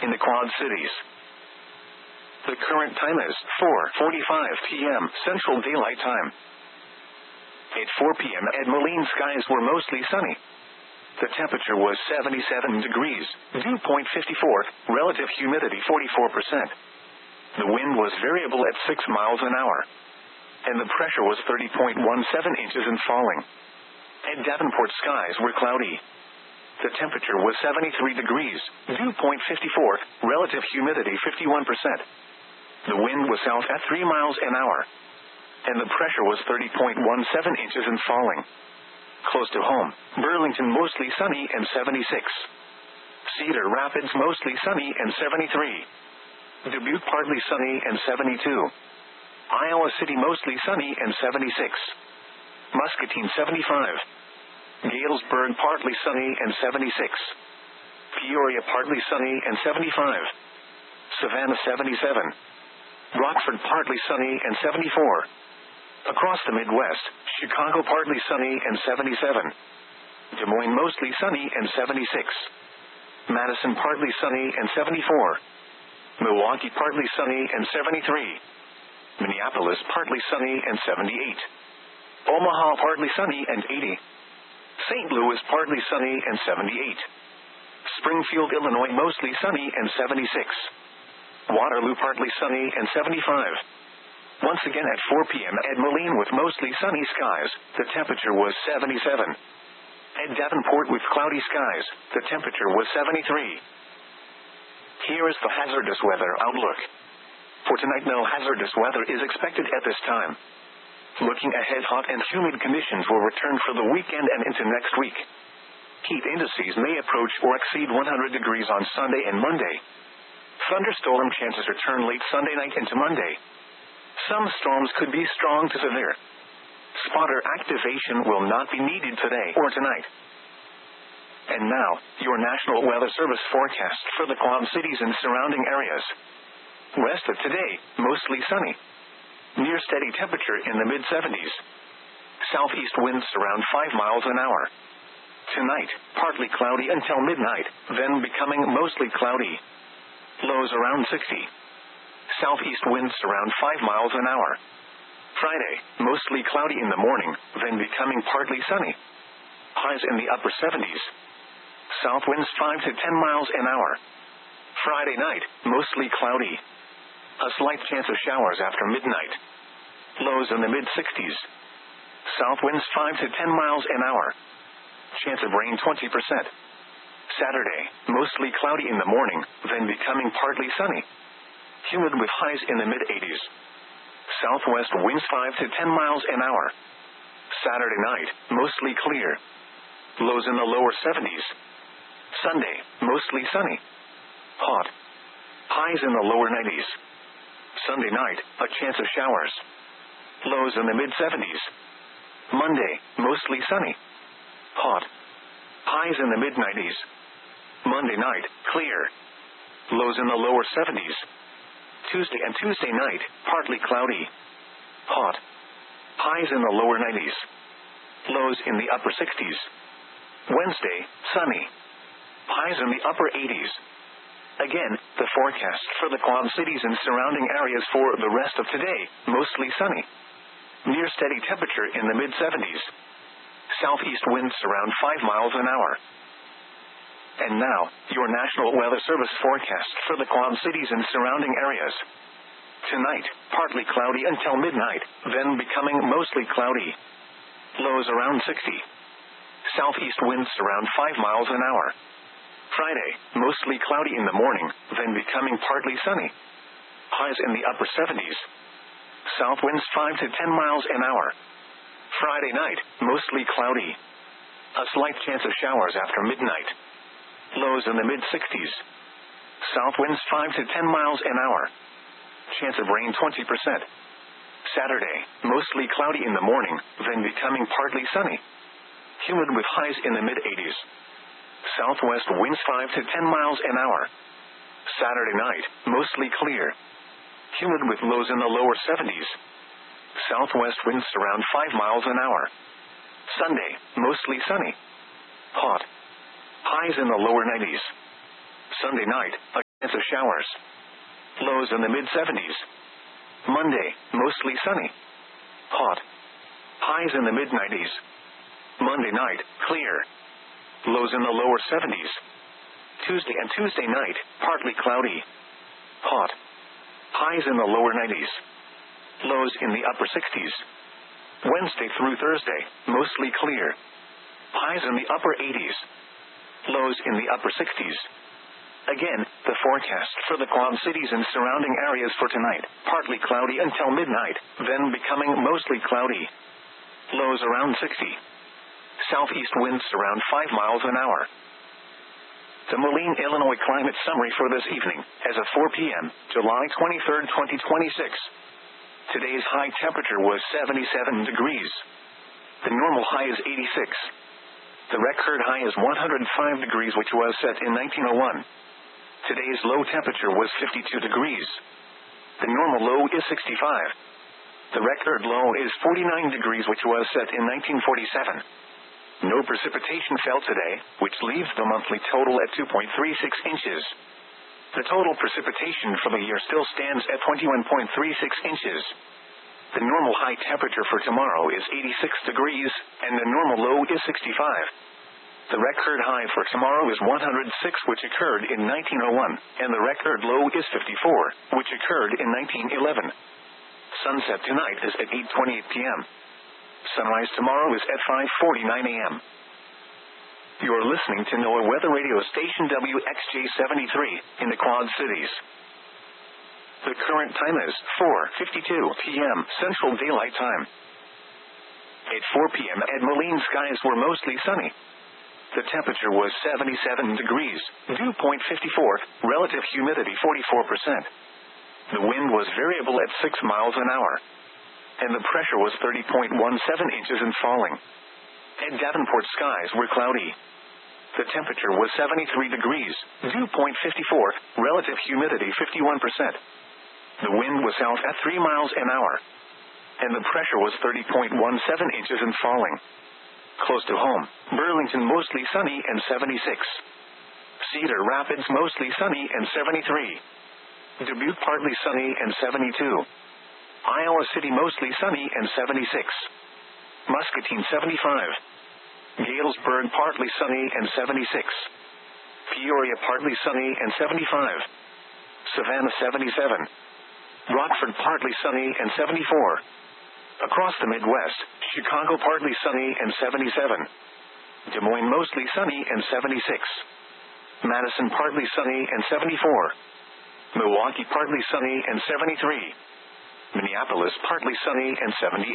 in the Quad Cities. The current time is 4:45 p.m. Central Daylight Time. At 4 p.m. at Moline, skies were mostly sunny. The temperature was 77 degrees, dew point 54, relative humidity 44%. The wind was variable at 6 miles an hour, and the pressure was 30.17 inches and falling. At Davenport, skies were cloudy. The temperature was 73 degrees, dew point 54, relative humidity 51%. The wind was south at 3 miles an hour, and the pressure was 30.17 inches and falling. Close to home, Burlington mostly sunny and 76. Cedar Rapids mostly sunny and 73. Dubuque partly sunny and 72. Iowa City mostly sunny and 76. Muscatine 75. Galesburg partly sunny and 76. Peoria partly sunny and 75. Savannah 77. Rockford partly sunny and 74. Across the Midwest, Chicago partly sunny and 77. Des Moines mostly sunny and 76. Madison partly sunny and 74. Milwaukee partly sunny and 73. Minneapolis partly sunny and 78. Omaha partly sunny and 80. St. Louis partly sunny and 78. Springfield, Illinois mostly sunny and 76. Waterloo partly sunny and 75. Once again at 4 p.m. at Moline with mostly sunny skies, the temperature was 77. At Davenport with cloudy skies, the temperature was 73. Here is the hazardous weather outlook. For tonight, no hazardous weather is expected at this time. Looking ahead, hot and humid conditions will return for the weekend and into next week. Heat indices may approach or exceed 100 degrees on Sunday and Monday. Thunderstorm chances return late Sunday night into Monday. Some storms could be strong to severe. Spotter activation will not be needed today or tonight. And now, your National Weather Service forecast for the Quad Cities and surrounding areas. West of today, mostly sunny. Near steady temperature in the mid-70s. Southeast winds around 5 miles an hour. Tonight, partly cloudy until midnight, then becoming mostly cloudy. Lows around 60. Southeast winds around 5 miles an hour. Friday, mostly cloudy in the morning, then becoming partly sunny. Highs in the upper 70s. South winds 5 to 10 miles an hour. Friday night, mostly cloudy. A slight chance of showers after midnight. Lows in the mid-60s. South winds 5 to 10 miles an hour. Chance of rain 20%. Saturday, mostly cloudy in the morning, then becoming partly sunny. Humid with highs in the mid-80s. Southwest winds 5 to 10 miles an hour. Saturday night, mostly clear. Lows in the lower 70s. Sunday, mostly sunny. Hot. Highs in the lower 90s. Sunday night, a chance of showers. Lows in the mid-70s. Monday, mostly sunny. Hot. Highs in the mid-90s. Monday night, clear. Lows in the lower 70s. Tuesday and Tuesday night, partly cloudy. Hot. Highs in the lower 90s. Lows in the upper 60s. Wednesday, sunny. Highs in the upper 80s. Again, the forecast for the Quad Cities and surrounding areas for the rest of today, mostly sunny. Near steady temperature in the mid-70s. Southeast winds around 5 miles an hour. And now, your National Weather Service forecast for the Quad Cities and surrounding areas. Tonight, partly cloudy until midnight, then becoming mostly cloudy. Lows around 60. Southeast winds around 5 miles an hour. Friday, mostly cloudy in the morning, then becoming partly sunny. Highs in the upper 70s. South winds 5 to 10 miles an hour. Friday night, mostly cloudy. A slight chance of showers after midnight. Lows in the mid-60s. South winds 5 to 10 miles an hour. Chance of rain 20%. Saturday, mostly cloudy in the morning, then becoming partly sunny. Humid with highs in the mid-80s. Southwest winds 5 to 10 miles an hour. Saturday night, mostly clear. Humid with lows in the lower 70s. Southwest winds around 5 miles an hour. Sunday, mostly sunny. Hot. Highs in the lower 90s. Sunday night, a chance of showers. Lows in the mid-70s. Monday, mostly sunny. Hot. Highs in the mid-90s. Monday night, clear. Lows in the lower 70s. Tuesday and Tuesday night, partly cloudy. Hot. Highs in the lower 90s. Lows in the upper 60s. Wednesday through Thursday, mostly clear. Highs in the upper 80s. Lows in the upper 60s. Again, the forecast for the Quad Cities and surrounding areas for tonight, partly cloudy until midnight, then becoming mostly cloudy. Lows around 60. Southeast winds around 5 miles an hour. The Moline, Illinois climate summary for this evening, as of 4 p.m., July 23, 2026. Today's high temperature was 77 degrees. The normal high is 86. The record high is 105 degrees, which was set in 1901. Today's low temperature was 52 degrees. The normal low is 65. The record low is 49 degrees, which was set in 1947. No precipitation fell today, which leaves the monthly total at 2.36 inches. The total precipitation for the year still stands at 21.36 inches. The normal high temperature for tomorrow is 86 degrees, and the normal low is 65. The record high for tomorrow is 106, which occurred in 1901, and the record low is 54, which occurred in 1911. Sunset tonight is at 8:28 p.m. Sunrise tomorrow is at 5:49 a.m. You're listening to NOAA Weather Radio Station WXJ-73 in the Quad Cities. The current time is 4:52 p.m. Central Daylight Time. At 4 p.m. at Moline, skies were mostly sunny. The temperature was 77 degrees, dew point 54, relative humidity 44%. The wind was variable at 6 miles an hour. And the pressure was 30.17 inches and falling. At Davenport, skies were cloudy. The temperature was 73 degrees, dew point 54, relative humidity 51%. The wind was south at 3 miles an hour. And the pressure was 30.17 inches and falling. Close to home, Burlington mostly sunny and 76. Cedar Rapids mostly sunny and 73. Dubuque partly sunny and 72. Iowa City mostly sunny and 76. Muscatine 75. Galesburg partly sunny and 76. Peoria partly sunny and 75. Savannah 77. Rockford partly sunny and 74. Across the Midwest, Chicago partly sunny and 77. Des Moines mostly sunny and 76. Madison partly sunny and 74. Milwaukee partly sunny and 73. Minneapolis partly sunny and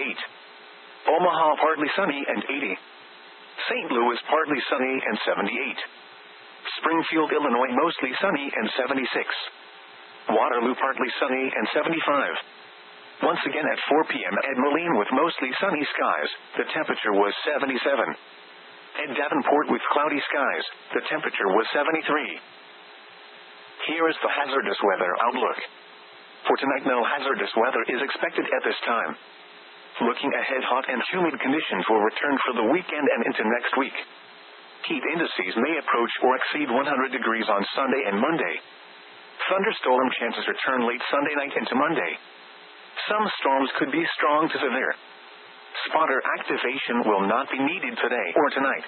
78. Omaha partly sunny and 80. St. Louis partly sunny and 78. Springfield, Illinois mostly sunny and 76. Waterloo partly sunny and 75. Once again at 4 p.m. at Moline with mostly sunny skies, the temperature was 77. At Davenport with cloudy skies, the temperature was 73. Here is the hazardous weather outlook. For tonight, no hazardous weather is expected at this time. Looking ahead, hot and humid conditions will return for the weekend and into next week. Heat indices may approach or exceed 100 degrees on Sunday and Monday. Thunderstorm chances return late Sunday night into Monday. Some storms could be strong to severe. Spotter activation will not be needed today or tonight.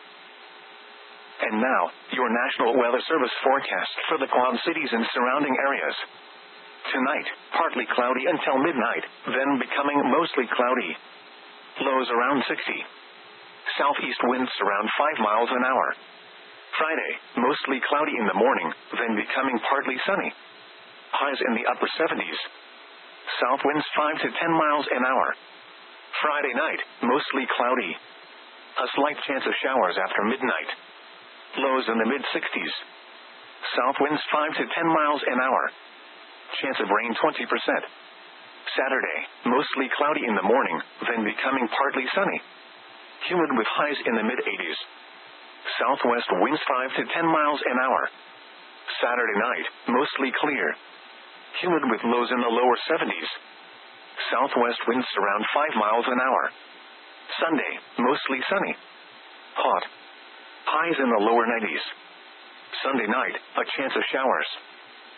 And now, your National Weather Service forecast for the Quad Cities and surrounding areas. Tonight, partly cloudy until midnight, then becoming mostly cloudy. Lows around 60. Southeast winds around 5 miles an hour. Friday, mostly cloudy in the morning, then becoming partly sunny. Highs in the upper 70s. South winds 5 to 10 miles an hour. Friday night, mostly cloudy. A slight chance of showers after midnight. Lows in the mid-60s. South winds 5 to 10 miles an hour. Chance of rain 20%. Saturday, mostly cloudy in the morning, then becoming partly sunny. Humid with highs in the mid-80s. Southwest winds 5 to 10 miles an hour. Saturday night, mostly clear. Humid with lows in the lower 70s. Southwest winds around 5 miles an hour. Sunday, mostly sunny. Hot. Highs in the lower 90s. Sunday night, a chance of showers.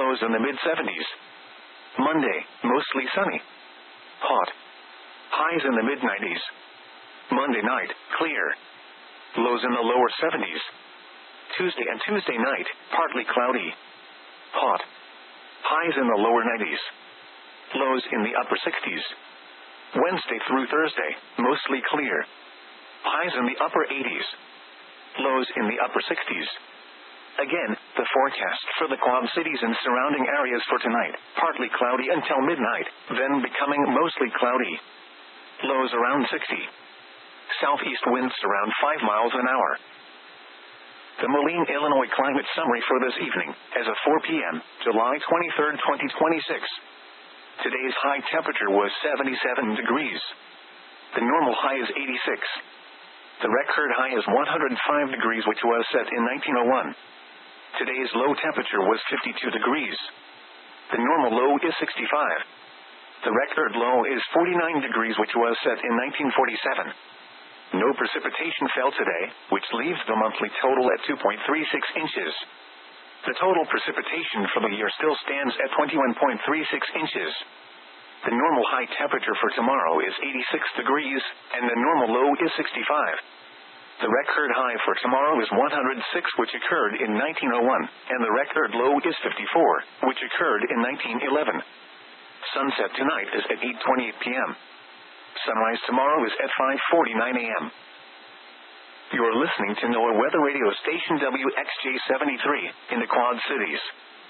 lows in the mid-70s. Monday, mostly sunny. Hot. Highs in the mid-90s. Monday night, clear. Lows in the lower 70s. Tuesday and Tuesday night, partly cloudy. Hot. Highs in the lower 90s. Lows in the upper 60s. Wednesday through Thursday, mostly clear. Highs in the upper 80s. Lows in the upper 60s. Again, the forecast for the Quad Cities and surrounding areas for tonight, partly cloudy until midnight, then becoming mostly cloudy. Lows around 60. Southeast winds around 5 miles an hour. The Moline, Illinois climate summary for this evening, as of 4 p.m., July 23, 2026. Today's high temperature was 77 degrees. The normal high is 86. The record high is 105 degrees, which was set in 1901. Today's low temperature was 52 degrees. The normal low is 65. The record low is 49 degrees, which was set in 1947. No precipitation fell today, which leaves the monthly total at 2.36 inches. The total precipitation for the year still stands at 21.36 inches. The normal high temperature for tomorrow is 86 degrees, and the normal low is 65. The record high for tomorrow is 106, which occurred in 1901, and the record low is 54, which occurred in 1911. Sunset tonight is at 8:28 p.m. Sunrise tomorrow is at 5:49 a.m. You're listening to NOAA Weather Radio Station WXJ-73 in the Quad Cities.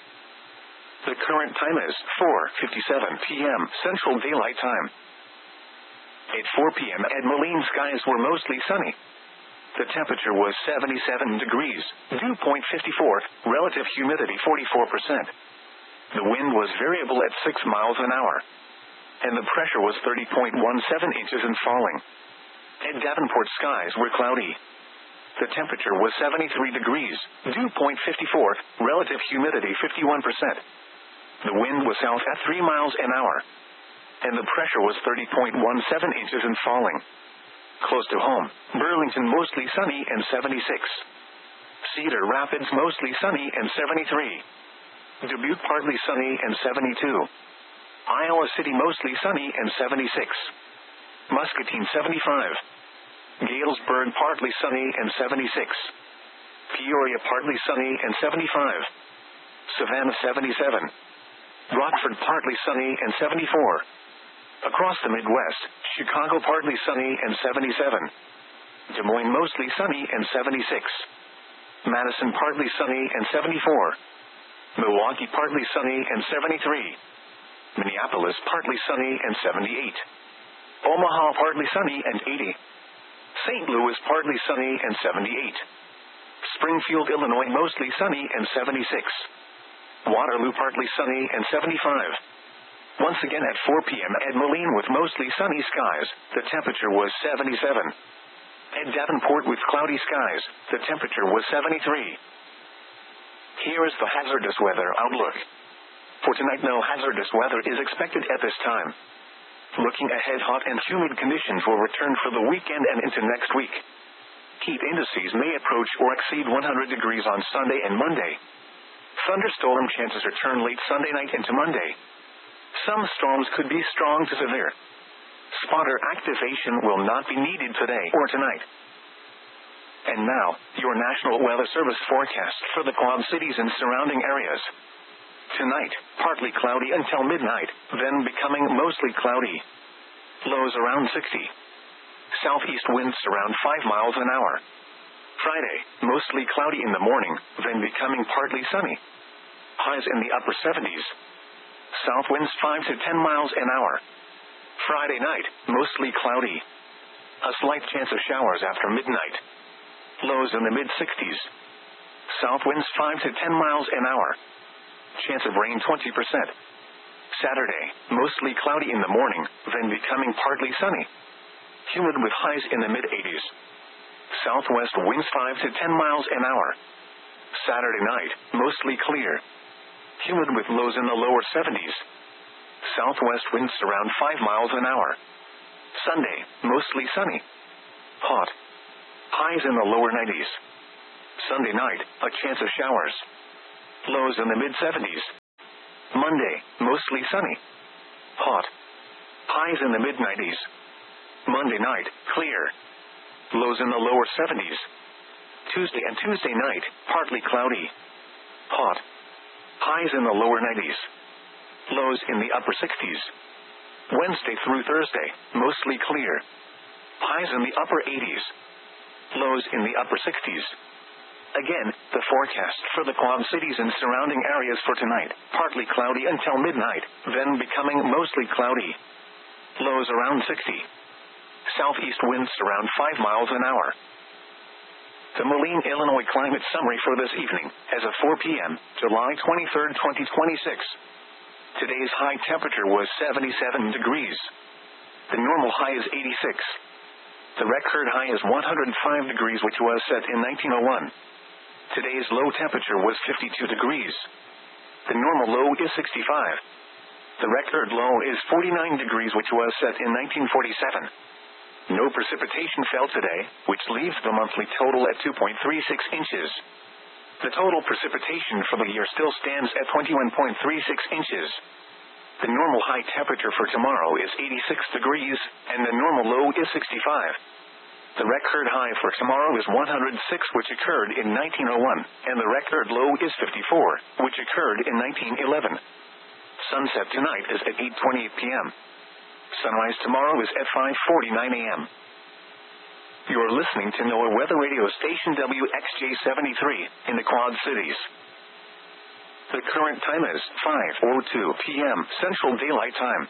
The current time is 4:57 p.m. Central Daylight Time. At 4 p.m. at Moline, skies were mostly sunny. The temperature was 77 degrees, dew point 54, relative humidity 44%. The wind was variable at 6 miles an hour. And the pressure was 30.17 inches and falling. At Davenport, skies were cloudy. The temperature was 73 degrees, dew point 54, relative humidity 51%. The wind was south at 3 miles an hour. And the pressure was 30.17 inches and falling. Close to home, Burlington mostly sunny and 76. Cedar Rapids mostly sunny and 73. Dubuque partly sunny and 72. Iowa City mostly sunny and 76. Muscatine 75. Galesburg partly sunny and 76. Peoria partly sunny and 75. Savannah 77. Rockford partly sunny and 74. Across the Midwest, Chicago partly sunny and 77. Des Moines mostly sunny and 76. Madison partly sunny and 74. Milwaukee partly sunny and 73. Minneapolis partly sunny and 78. Omaha partly sunny and 80. St. Louis partly sunny and 78. Springfield, Illinois mostly sunny and 76. Waterloo partly sunny and 75. Once again at 4 p.m. at Moline with mostly sunny skies, the temperature was 77. At Davenport with cloudy skies, the temperature was 73. Here is the hazardous weather outlook. For tonight, no hazardous weather is expected at this time. Looking ahead, hot and humid conditions will return for the weekend and into next week. Heat indices may approach or exceed 100 degrees on Sunday and Monday. Thunderstorm chances return late Sunday night into Monday. Some storms could be strong to severe. Spotter activation will not be needed today or tonight. And now, your National Weather Service forecast for the Quad Cities and surrounding areas. Tonight, partly cloudy until midnight, then becoming mostly cloudy. Lows around 60. Southeast winds around 5 miles an hour. Friday, mostly cloudy in the morning, then becoming partly sunny. Highs in the upper 70s. South winds 5 to 10 miles an hour. Friday night, mostly cloudy. A slight chance of showers after midnight. Lows in the mid-60s. South winds 5 to 10 miles an hour. Chance of rain 20%. Saturday, mostly cloudy in the morning, then becoming partly sunny. Humid with highs in the mid-80s. Southwest winds 5 to 10 miles an hour. Saturday night, mostly clear. Humid with lows in the lower 70s. Southwest winds around 5 miles an hour. Sunday, mostly sunny. Hot. Highs in the lower 90s. Sunday night, a chance of showers. Lows in the mid-70s. Monday, mostly sunny. Hot. Highs in the mid-90s. Monday night, clear. Lows in the lower 70s. Tuesday and Tuesday night, partly cloudy. Hot. Highs in the lower 90s. Lows in the upper 60s. Wednesday through Thursday, mostly clear. Highs in the upper 80s. Lows in the upper 60s. Again, the forecast for the Quad Cities and surrounding areas for tonight, partly cloudy until midnight, then becoming mostly cloudy. Lows around 60. Southeast winds around 5 miles an hour. The Moline, Illinois climate summary for this evening, as of 4 p.m., July 23, 2026. Today's high temperature was 77 degrees. The normal high is 86. The record high is 105 degrees, which was set in 1901. Today's low temperature was 52 degrees. The normal low is 65. The record low is 49 degrees, which was set in 1947. No precipitation fell today, which leaves the monthly total at 2.36 inches. The total precipitation for the year still stands at 21.36 inches. The normal high temperature for tomorrow is 86 degrees, and the normal low is 65. The record high for tomorrow is 106, which occurred in 1901, and the record low is 54, which occurred in 1911. Sunset tonight is at 8:28 p.m. Sunrise tomorrow is at 5:49 a.m. You're listening to NOAA Weather Radio Station WXJ73 in the Quad Cities. The current time is 5:02 p.m. Central Daylight Time.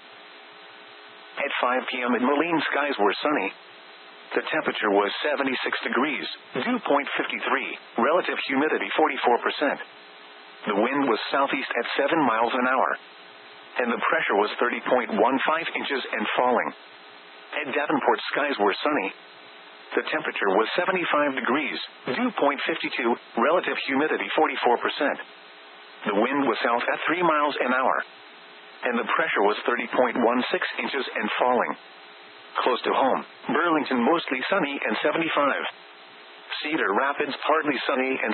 At 5 p.m. in Moline, skies were sunny. The temperature was 76 degrees, dew point 53, relative humidity 44%. The wind was southeast at 7 miles an hour. And the pressure was 30.15 inches and falling. At Davenport, skies were sunny. The temperature was 75 degrees, dew point 52, relative humidity 44%. The wind was south at 3 miles an hour. And the pressure was 30.16 inches and falling. Close to home, Burlington mostly sunny and 75. Cedar Rapids partly sunny and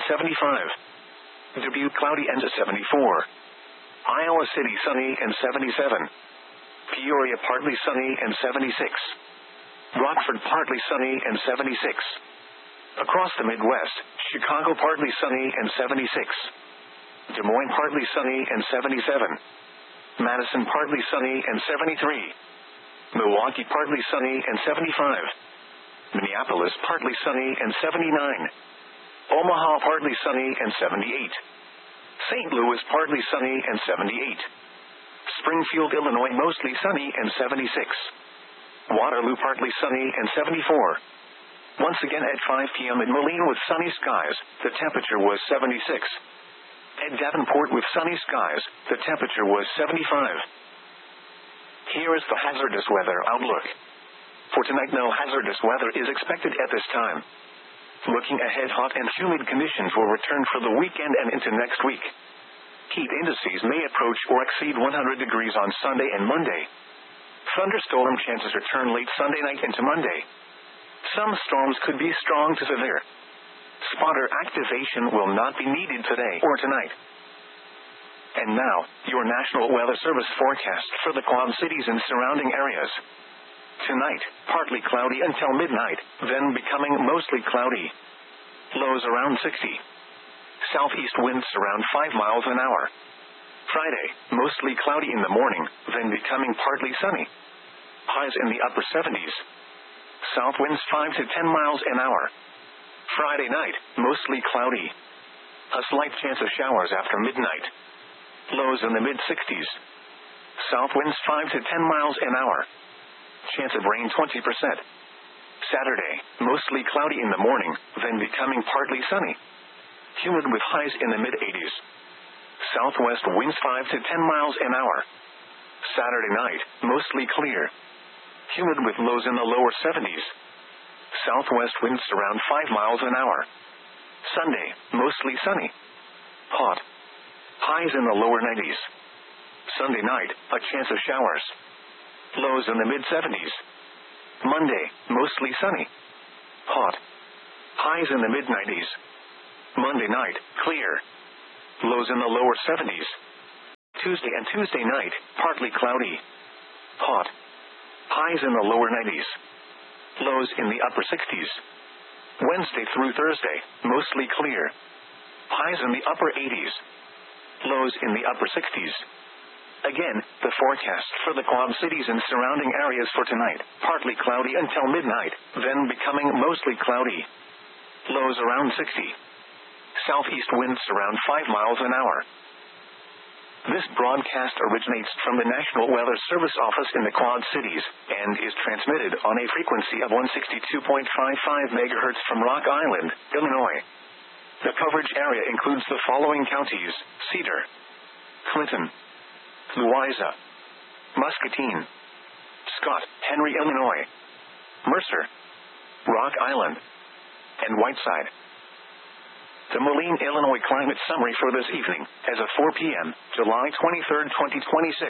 75. Dubuque cloudy and 74. Iowa City sunny and 77. Peoria partly sunny and 76. Rockford partly sunny and 76. Across the Midwest, Chicago partly sunny and 76. Des Moines partly sunny and 77. Madison partly sunny and 73. Milwaukee partly sunny and 75. Minneapolis partly sunny and 79. Omaha partly sunny and 78. St. Louis partly sunny and 78. Springfield, Illinois mostly sunny and 76. Waterloo partly sunny and 74. Once again at 5 p.m. in Moline with sunny skies, the temperature was 76. At Davenport with sunny skies, the temperature was 75. Here is the hazardous weather outlook. For tonight, no hazardous weather is expected at this time. Looking ahead, hot and humid conditions will return for the weekend and into next week. Heat indices may approach or exceed 100 degrees on Sunday and Monday. Thunderstorm chances return late Sunday night into Monday. Some storms could be strong to severe. Spotter activation will not be needed today or tonight. And now, your National Weather Service forecast for the Quad Cities and surrounding areas. Tonight, partly cloudy until midnight, then becoming mostly cloudy. Lows around 60. Southeast winds around 5 miles an hour. Friday, mostly cloudy in the morning, then becoming partly sunny. Highs in the upper 70s. South winds 5 to 10 miles an hour. Friday night, mostly cloudy. A slight chance of showers after midnight. Lows in the mid-60s. South winds 5 to 10 miles an hour. Chance of rain 20%. Saturday, mostly cloudy in the morning, then becoming partly sunny. Humid with highs in the mid-80s. Southwest winds 5 to 10 miles an hour. Saturday night, mostly clear. Humid with lows in the lower 70s. Southwest winds around 5 miles an hour. Sunday, mostly sunny. Hot. Highs in the lower 90s. Sunday night, a chance of showers. Lows in the mid-70s. Monday, mostly sunny. Hot. Highs in the mid-90s. Monday night, clear. Lows in the lower 70s. Tuesday and Tuesday night, partly cloudy. Hot. Highs in the lower 90s. Lows in the upper 60s. Wednesday through Thursday, mostly clear. Highs in the upper 80s. Lows in the upper 60s. Again, the forecast for the Quad Cities and surrounding areas for tonight, partly cloudy until midnight, then becoming mostly cloudy. Lows around 60. Southeast winds around 5 miles an hour. This broadcast originates from the National Weather Service office in the Quad Cities, and is transmitted on a frequency of 162.55 MHz from Rock Island, Illinois. The coverage area includes the following counties: Cedar, Clinton, Louisa, Muscatine, Scott, Henry, Illinois, Mercer, Rock Island, and Whiteside. The Moline, Illinois climate summary for this evening, as of 4 p.m., July 23, 2026.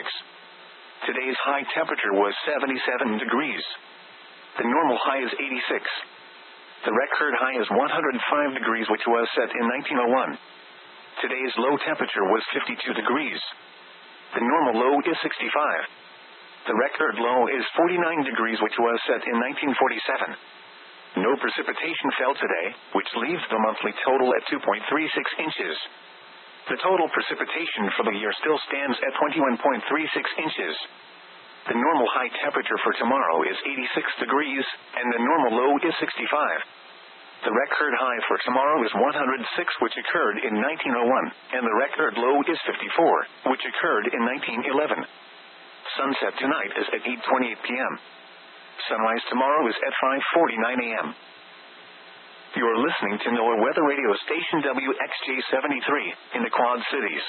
Today's high temperature was 77 degrees. The normal high is 86. The record high is 105 degrees, which was set in 1901. Today's low temperature was 52 degrees. The normal low is 65. The record low is 49 degrees, which was set in 1947. No precipitation fell today, which leaves the monthly total at 2.36 inches. The total precipitation for the year still stands at 21.36 inches. The normal high temperature for tomorrow is 86 degrees, and the normal low is 65. The record high for tomorrow is 106, which occurred in 1901, and the record low is 54, which occurred in 1911. Sunset tonight is at 8:28 p.m. Sunrise tomorrow is at 5:49 a.m. You're listening to NOAA Weather Radio Station WXJ-73 in the Quad Cities.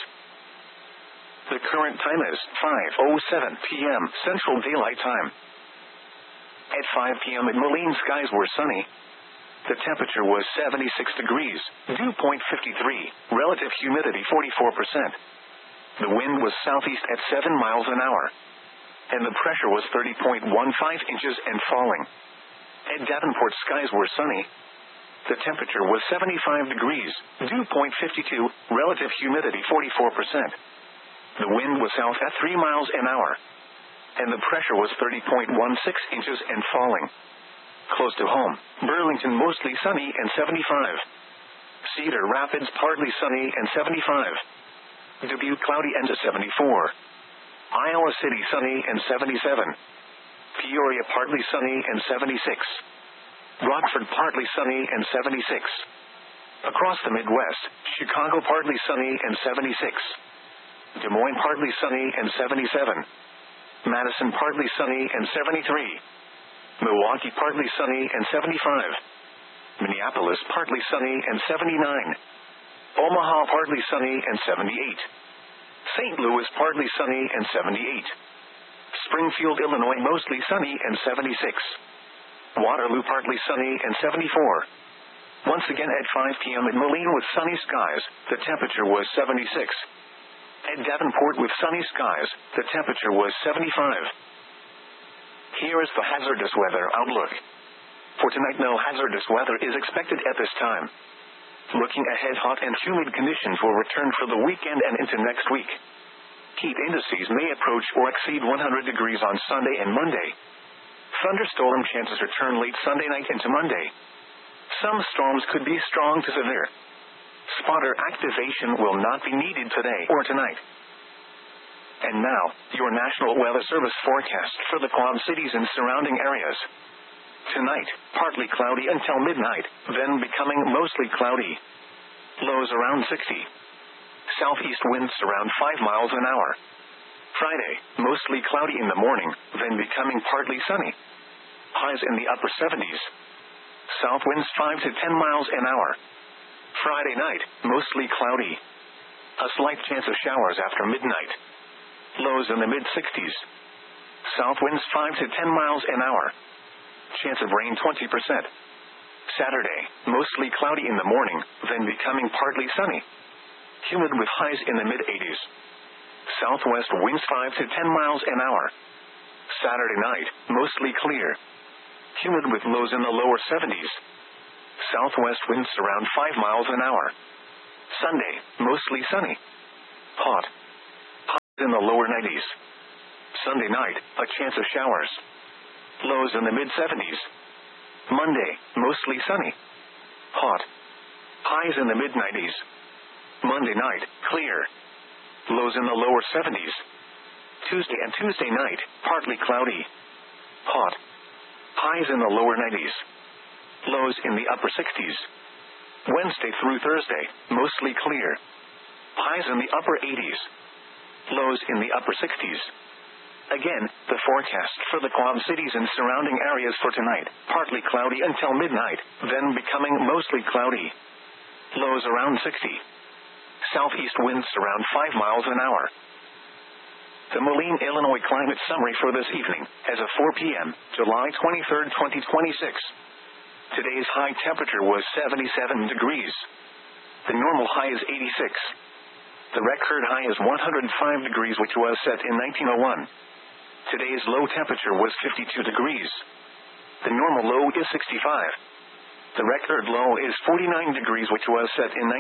The current time is 5:07 p.m. Central Daylight Time. At 5 p.m. at Moline, skies were sunny. The temperature was 76 degrees, dew point 53, relative humidity 44%. The wind was southeast at 7 miles an hour, and the pressure was 30.15 inches and falling. At Davenport, skies were sunny. The temperature was 75 degrees, dew point 52, relative humidity 44%. The wind was south at 3 miles an hour, and the pressure was 30.16 inches and falling. Close to home, Burlington mostly sunny and 75. Cedar Rapids partly sunny and 75. Dubuque cloudy and 74. Iowa City sunny and 77. Peoria partly sunny and 76. Rockford partly sunny and 76. Across the Midwest, Chicago partly sunny and 76. Des Moines partly sunny and 77. Madison partly sunny and 73. Milwaukee partly sunny and 75. Minneapolis partly sunny and 79. Omaha partly sunny and 78. St. Louis partly sunny and 78. Springfield, Illinois mostly sunny and 76. Waterloo partly sunny and 74. Once again at 5 p.m. at Moline with sunny skies, the temperature was 76. At Davenport with sunny skies, the temperature was 75. Here is the hazardous weather outlook. For tonight, no hazardous weather is expected at this time. Looking ahead, hot and humid conditions will return for the weekend and into next week. Heat indices may approach or exceed 100 degrees on Sunday and Monday. Thunderstorm chances return late Sunday night into Monday. Some storms could be strong to severe. Spotter activation will not be needed today or tonight. And now, your National Weather Service forecast for the Quad Cities and surrounding areas. Tonight, partly cloudy until midnight, then becoming mostly cloudy. Lows around 60. Southeast winds around 5 miles an hour. Friday, mostly cloudy in the morning, then becoming partly sunny. Highs in the upper 70s. South winds 5 to 10 miles an hour. Friday night, mostly cloudy. A slight chance of showers after midnight. Lows in the mid-60s. South winds 5 to 10 miles an hour. Chance of rain 20%. Saturday, mostly cloudy in the morning, then becoming partly sunny. Humid with highs in the mid-80s. Southwest winds 5 to 10 miles an hour. Saturday night, mostly clear. Humid with lows in the lower 70s. Southwest winds around 5 miles an hour. Sunday, mostly sunny. Hot. In in the lower 90s. Sunday night, a chance of showers. Lows in the mid-70s. Monday, mostly sunny. Hot. Highs in the mid-90s. Monday night, clear. Lows in the lower 70s. Tuesday and Tuesday night, partly cloudy. Hot. Highs in the lower 90s. Lows in the upper 60s. Wednesday through Thursday, mostly clear. Highs in the upper 80s. Lows in the upper 60s. Again, the forecast for the Quad Cities and surrounding areas for tonight, partly cloudy until midnight, then becoming mostly cloudy. Lows around 60. Southeast winds around 5 miles an hour. The Moline, Illinois climate summary for this evening, as of 4 p.m., July 23, 2026. Today's high temperature was 77 degrees. The normal high is 86. The record high is 105 degrees, which was set in 1901. Today's low temperature was 52 degrees. The normal low is 65. The record low is 49 degrees, which was set in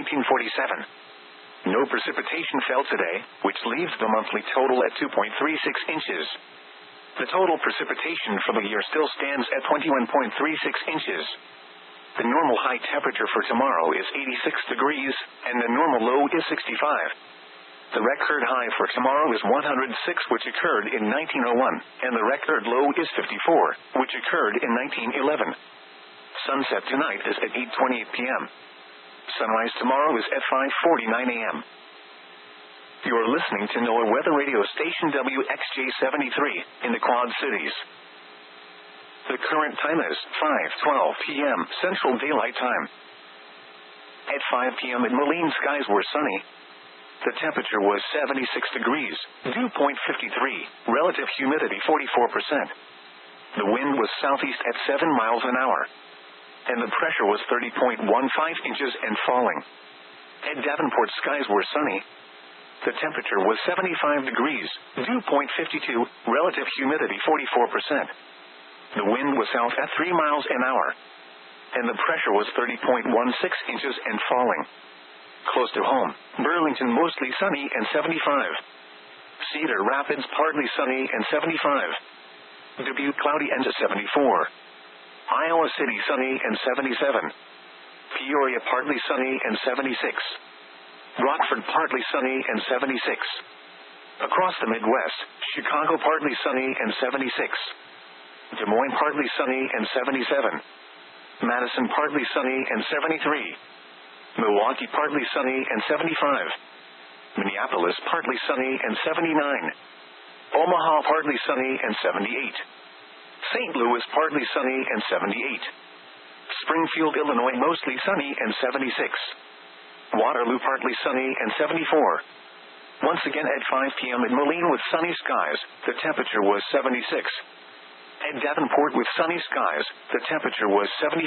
1947. No precipitation fell today, which leaves the monthly total at 2.36 inches. The total precipitation for the year still stands at 21.36 inches. The normal high temperature for tomorrow is 86 degrees, and the normal low is 65. The record high for tomorrow is 106, which occurred in 1901, and the record low is 54, which occurred in 1911. Sunset tonight is at 8:28 p.m. Sunrise tomorrow is at 5:49 a.m. You're listening to NOAA Weather Radio Station WXJ73 in the Quad Cities. The current time is 5:12 p.m. Central Daylight Time. At 5 p.m. in Moline, skies were sunny. The temperature was 76 degrees, dew point 53, relative humidity 44%. The wind was southeast at 7 miles an hour. And the pressure was 30.15 inches and falling. At Davenport, skies were sunny. The temperature was 75 degrees, dew point 52, relative humidity 44%. The wind was south at 3 miles an hour. And the pressure was 30.16 inches and falling. Close to home, Burlington mostly sunny and 75. Cedar Rapids partly sunny and 75. Dubuque cloudy and 74. Iowa City sunny and 77. Peoria partly sunny and 76. Rockford partly sunny and 76. Across the Midwest, Chicago partly sunny and 76. Des Moines partly sunny and 77. Madison partly sunny and 73. Milwaukee partly sunny and 75. Minneapolis partly sunny and 79. Omaha partly sunny and 78. St. Louis partly sunny and 78. Springfield, Illinois mostly sunny and 76. Waterloo partly sunny and 74. Once again at 5 p.m. in Moline with sunny skies, the temperature was 76. At Davenport with sunny skies, the temperature was 75.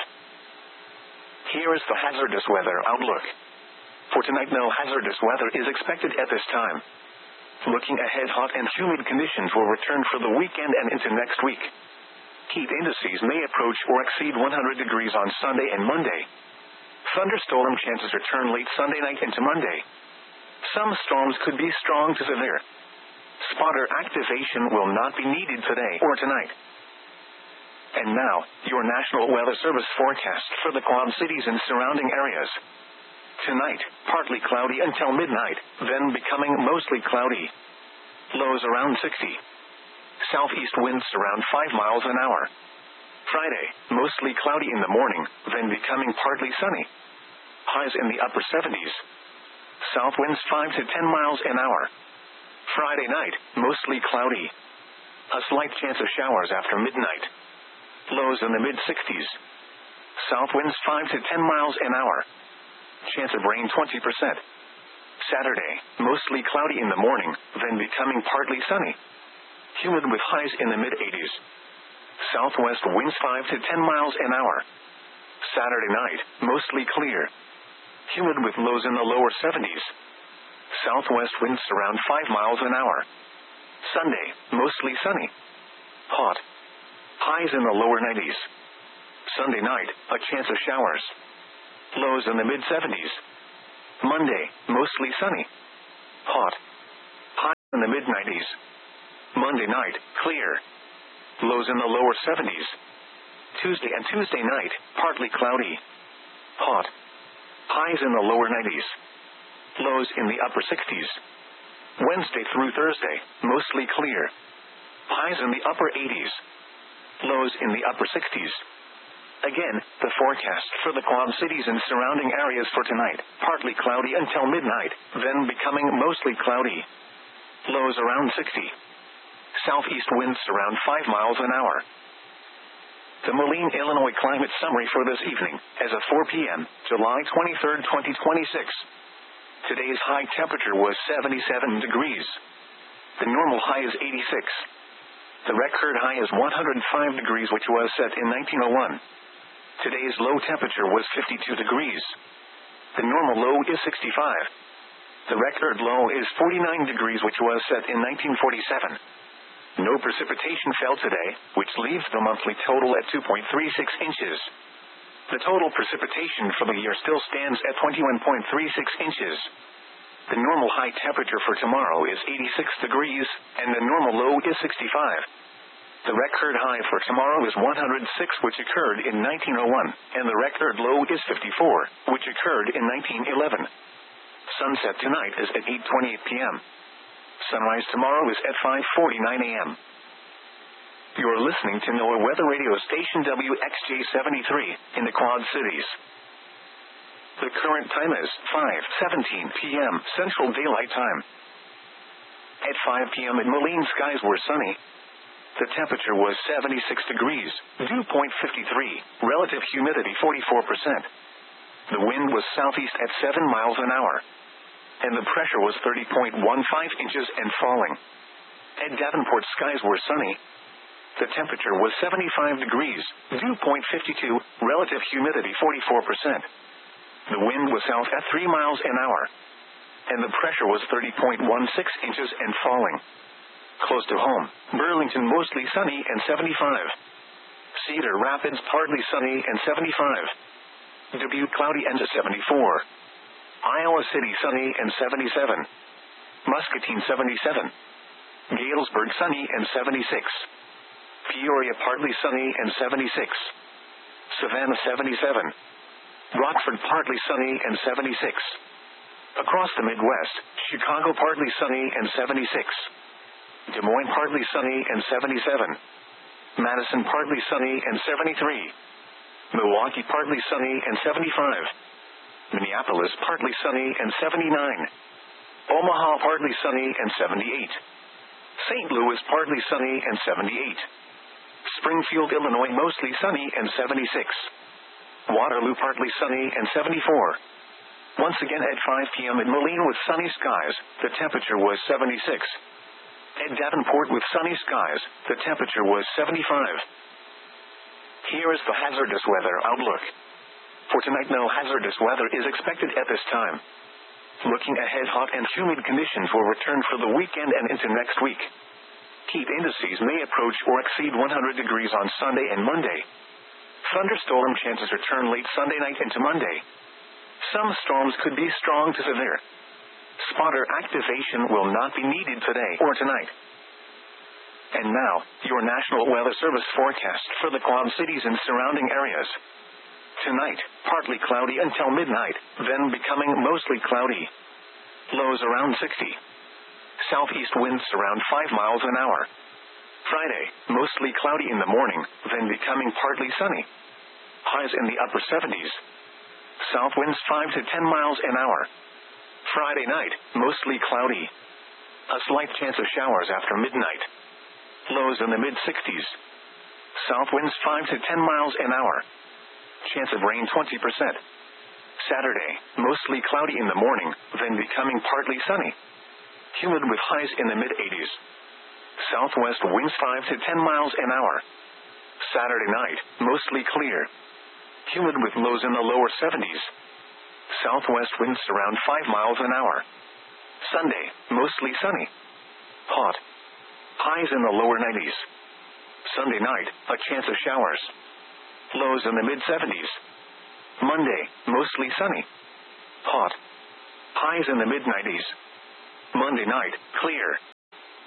Here is the hazardous weather outlook. For tonight, no hazardous weather is expected at this time. Looking ahead, hot and humid conditions will return for the weekend and into next week. Heat indices may approach or exceed 100 degrees on Sunday and Monday. Thunderstorm chances return late Sunday night into Monday. Some storms could be strong to severe. Spotter activation will not be needed today or tonight. And now, your National Weather Service forecast for the Quad Cities and surrounding areas. Tonight, partly cloudy until midnight, then becoming mostly cloudy. Lows around 60. Southeast winds around 5 miles an hour. Friday, mostly cloudy in the morning, then becoming partly sunny. Highs in the upper 70s. South winds 5 to 10 miles an hour. Friday night, mostly cloudy. A slight chance of showers after midnight. Lows in the mid-60s. South winds 5 to 10 miles an hour. Chance of rain 20%. Saturday, mostly cloudy in the morning, then becoming partly sunny. Humid with highs in the mid-80s. Southwest winds 5 to 10 miles an hour. Saturday night, mostly clear. Humid with lows in the lower 70s. Southwest winds around 5 miles an hour. Sunday, mostly sunny. Hot. Highs in the lower 90s. Sunday night, a chance of showers. Lows in the mid-70s. Monday, mostly sunny. Hot. in the mid-90s. Monday night, clear. Lows in the lower 70s. Tuesday and Tuesday night, partly cloudy. Hot. Highs in the lower 90s. Lows in the upper 60s. Wednesday through Thursday, mostly clear. Highs in the upper 80s. Lows in the upper 60s. Again, the forecast for the Quad Cities and surrounding areas for tonight, partly cloudy until midnight, then becoming mostly cloudy. Lows around 60. Southeast winds around 5 miles an hour. The Moline, Illinois climate summary for this evening, as of 4 p.m., July 23, 2026. Today's high temperature was 77 degrees. The normal high is 86. The record high is 105 degrees, which was set in 1901. Today's low temperature was 52 degrees. The normal low is 65. The record low is 49 degrees, which was set in 1947. No precipitation fell today, which leaves the monthly total at 2.36 inches. The total precipitation for the year still stands at 21.36 inches. The normal high temperature for tomorrow is 86 degrees, and the normal low is 65. The record high for tomorrow is 106, which occurred in 1901, and the record low is 54, which occurred in 1911. Sunset tonight is at 8:28 p.m. Sunrise tomorrow is at 5:49 a.m. You're listening to NOAA Weather Radio Station WXJ73 in the Quad Cities. The current time is 5:17 p.m. Central Daylight Time. At 5 p.m. in Moline, skies were sunny. The temperature was 76 degrees, dew point 53, relative humidity 44%. The wind was southeast at 7 miles an hour. And the pressure was 30.15 inches and falling. At Davenport, skies were sunny. The temperature was 75 degrees, dew point 52, relative humidity 44%. The wind was south at 3 miles an hour. And the pressure was 30.16 inches and falling. Close to home, Burlington mostly sunny and 75. Cedar Rapids partly sunny and 75. Dubuque cloudy and 74. Iowa City sunny and 77. Muscatine 77. Galesburg sunny and 76. Peoria partly sunny and 76. Savannah 77. Rockford partly sunny and 76. Across the Midwest, Chicago partly sunny and 76. Des Moines partly sunny and 77. Madison partly sunny and 73. Milwaukee partly sunny and 75. Minneapolis partly sunny and 79. Omaha partly sunny and 78. St. Louis partly sunny and 78. Springfield, Illinois mostly sunny and 76. Waterloo partly sunny and 74. Once again at 5 p.m. in Moline with sunny skies, the temperature was 76. At Davenport with sunny skies, the temperature was 75. Here is the hazardous weather outlook. For tonight, no hazardous weather is expected at this time. Looking ahead, hot and humid conditions will return for the weekend and into next week. Heat indices may approach or exceed 100 degrees on Sunday and Monday. Thunderstorm chances return late Sunday night into Monday. Some storms could be strong to severe. Spotter activation will not be needed today or tonight. And now, your National Weather Service forecast for the Quad Cities and surrounding areas. Tonight, partly cloudy until midnight, then becoming mostly cloudy. Lows around 60. Southeast winds around 5 miles an hour. Friday, mostly cloudy in the morning, then becoming partly sunny. Highs in the upper 70s. South winds 5 to 10 miles an hour. Friday night, mostly cloudy. A slight chance of showers after midnight. Lows in the mid-60s. South winds 5 to 10 miles an hour. Chance of rain 20%. Saturday, mostly cloudy in the morning, then becoming partly sunny. Humid with highs in the mid-80s. Southwest winds 5 to 10 miles an hour. Saturday night, mostly clear. Humid with lows in the lower 70s. Southwest winds around 5 miles an hour. Sunday, mostly sunny. Hot. Highs in the lower 90s. Sunday night, a chance of showers. Lows in the mid-70s. Monday, mostly sunny. Hot. Highs in the mid-90s. Monday night, clear.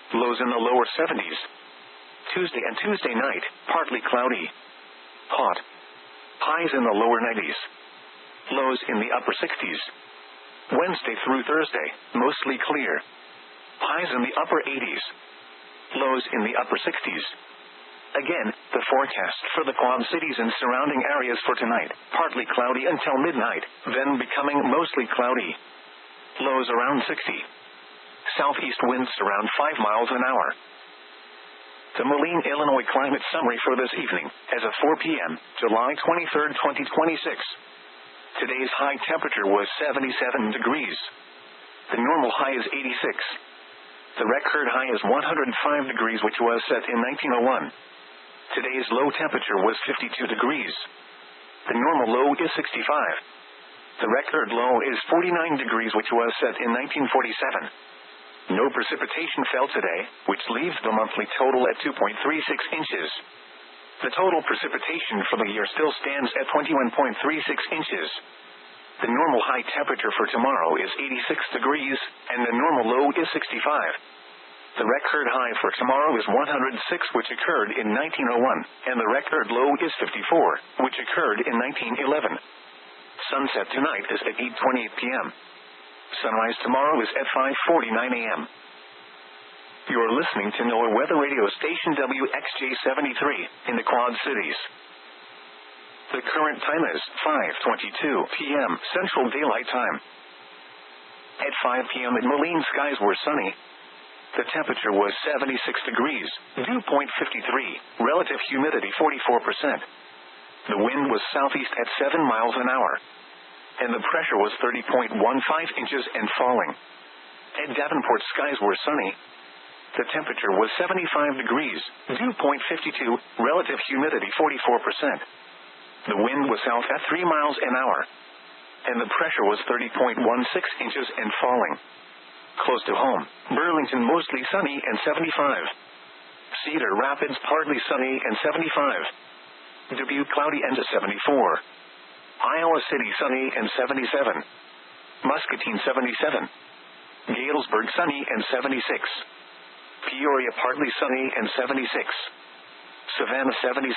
Lows in the lower 70s. Tuesday and Tuesday night, partly cloudy. Hot. Highs in the lower 90s. Lows in the upper 60s. Wednesday through Thursday, mostly clear. Highs in the upper 80s. Lows in the upper 60s. Again, the forecast for the Quad Cities and surrounding areas for tonight, partly cloudy until midnight, then becoming mostly cloudy. Lows around 60. Southeast winds around 5 miles an hour. The Moline, Illinois climate summary for this evening, as of 4 p.m., July 23, 2026. Today's high temperature was 77 degrees. The normal high is 86. The record high is 105 degrees, which was set in 1901. Today's low temperature was 52 degrees. The normal low is 65. The record low is 49 degrees, which was set in 1947. No precipitation fell today, which leaves the monthly total at 2.36 inches. The total precipitation for the year still stands at 21.36 inches. The normal high temperature for tomorrow is 86 degrees, and the normal low is 65. The record high for tomorrow is 106, which occurred in 1901, and the record low is 54, which occurred in 1911. Sunset tonight is at 8:28 p.m. Sunrise tomorrow is at 5:49 a.m. You're listening to NOAA Weather Radio Station WXJ73 in the Quad Cities. The current time is 5:22 p.m. Central Daylight Time. At 5 p.m. at Moline, skies were sunny. The temperature was 76 degrees, dew point 53, relative humidity 44%. The wind was southeast at 7 miles an hour. And the pressure was 30.15 inches and falling. At Davenport, skies were sunny. The temperature was 75 degrees, dew point 52, relative humidity 44%. The wind was south at 3 miles an hour. And the pressure was 30.16 inches and falling. Close to home, Burlington mostly sunny and 75. Cedar Rapids partly sunny and 75. Dubuque cloudy and 74. Iowa City sunny and 77. Muscatine 77. Galesburg sunny and 76. Peoria partly sunny and 76. Savannah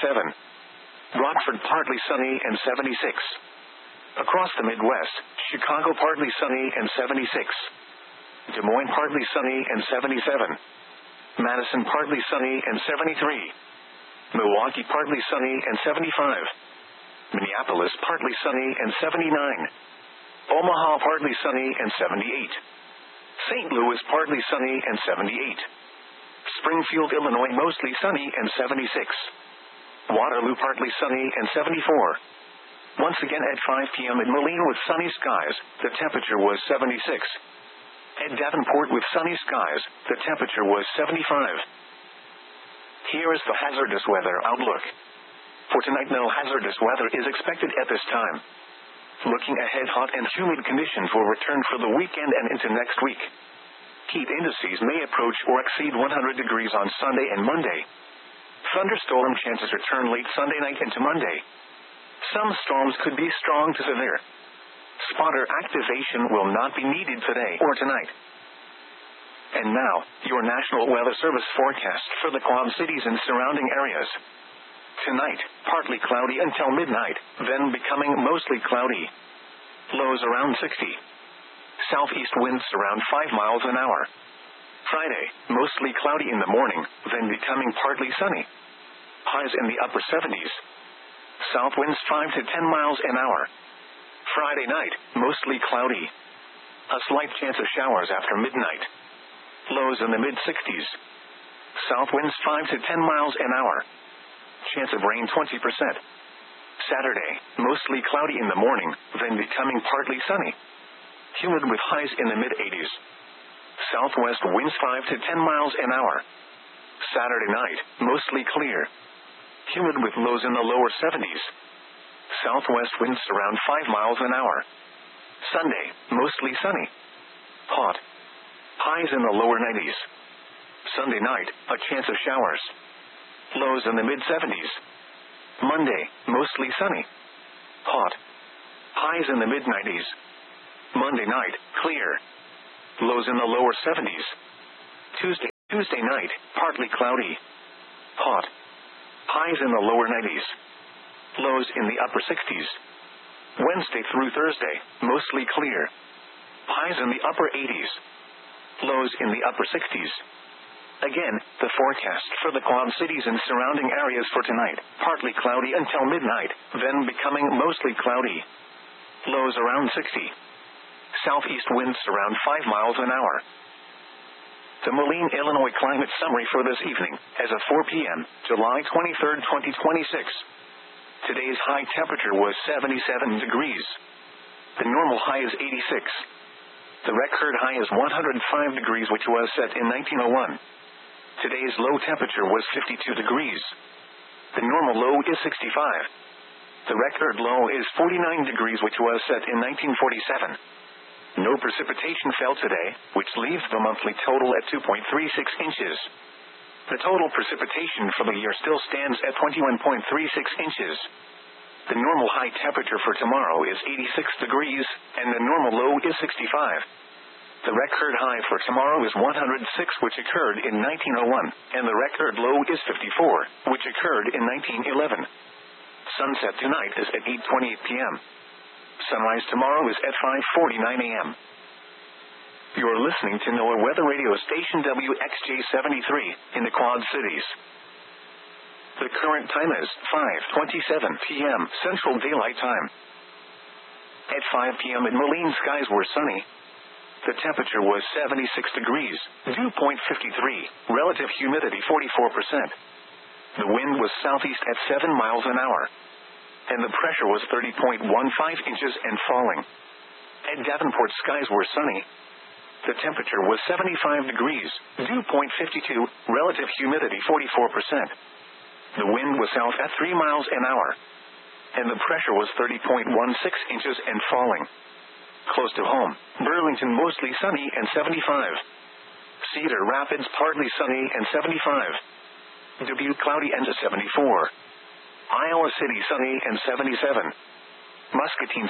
77. Rockford partly sunny and 76. Across the Midwest, Chicago partly sunny and 76. Des Moines partly sunny and 77. Madison partly sunny and 73. Milwaukee partly sunny and 75. Minneapolis partly sunny and 79. Omaha partly sunny and 78. St. Louis partly sunny and 78. Springfield, Illinois mostly sunny and 76. Waterloo partly sunny and 74. Once again at 5 p.m. at Moline with sunny skies, the temperature was 76. At Davenport with sunny skies, the temperature was 75. Here is the hazardous weather outlook. For tonight, no hazardous weather is expected at this time. Looking ahead, hot and humid conditions will return for the weekend and into next week. Heat indices may approach or exceed 100 degrees on Sunday and Monday. Thunderstorm chances return late Sunday night into Monday. Some storms could be strong to severe. Spotter activation will not be needed today or tonight. And now, your National Weather Service forecast for the Quad Cities and surrounding areas. Tonight, partly cloudy until midnight, then becoming mostly cloudy. Lows around 60. Southeast winds around 5 miles an hour. Friday, mostly cloudy in the morning, then becoming partly sunny. Highs in the upper 70s. South winds 5 to 10 miles an hour. Friday night, mostly cloudy. A slight chance of showers after midnight. Lows in the mid-60s. South winds 5 to 10 miles an hour. Chance of rain 20%. Saturday, mostly cloudy in the morning, then becoming partly sunny. Humid with highs in the mid-80s. Southwest winds 5 to 10 miles an hour. Saturday night, mostly clear. Humid with lows in the lower 70s. Southwest winds around 5 miles an hour. Sunday, mostly sunny. Hot. Highs in the lower 90s. Sunday night, a chance of showers. Lows in the mid-70s. Monday, mostly sunny. Hot. Highs in the mid-90s. Monday night, clear. Lows in the lower 70s. Tuesday. Tuesday night, partly cloudy. Hot. Highs in the lower 90s. Lows in the upper 60s. Wednesday through Thursday, mostly clear. Highs in the upper 80s. Lows in the upper 60s. Again, the forecast for the Quad Cities and surrounding areas for tonight, partly cloudy until midnight, then becoming mostly cloudy. Lows around 60. Southeast winds around 5 miles an hour. The Moline, Illinois climate summary for this evening, as of 4 p.m., July 23, 2026. Today's high temperature was 77 degrees. The normal high is 86. The record high is 105 degrees, which was set in 1901. Today's low temperature was 52 degrees. The normal low is 65. The record low is 49 degrees, which was set in 1947. No precipitation fell today, which leaves the monthly total at 2.36 inches. The total precipitation for the year still stands at 21.36 inches. The normal high temperature for tomorrow is 86 degrees, and the normal low is 65. The record high for tomorrow is 106, which occurred in 1901, and the record low is 54, which occurred in 1911. Sunset tonight is at 8:28 p.m. Sunrise tomorrow is at 5:49 a.m. You're listening to NOAA Weather Radio Station WXJ73 in the Quad Cities. The current time is 5:27 p.m. Central Daylight Time. At 5 p.m. in Moline, skies were sunny. The temperature was 76 degrees, dew point 53, relative humidity 44%. The wind was southeast at 7 miles an hour. And the pressure was 30.15 inches and falling. At Davenport, skies were sunny. The temperature was 75 degrees, dew point 52, relative humidity 44%. The wind was south at 3 miles an hour. And the pressure was 30.16 inches and falling. Close to home, Burlington mostly sunny and 75. Cedar Rapids partly sunny and 75. Dubuque cloudy and 74. Iowa City sunny and 77. Muscatine